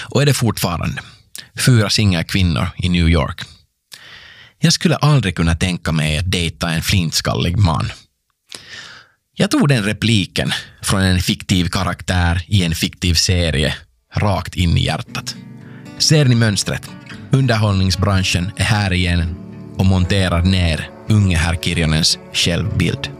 och är det fortfarande. 4 singelkvinnor i New York. Jag skulle aldrig kunna tänka mig att dejta en flintskallig man. Jag tog den repliken från en fiktiv karaktär i en fiktiv serie rakt in i hjärtat. Ser ni mönstret? Underhållningsbranschen är här igen och monterar ner unge herr Kirjonens självbild.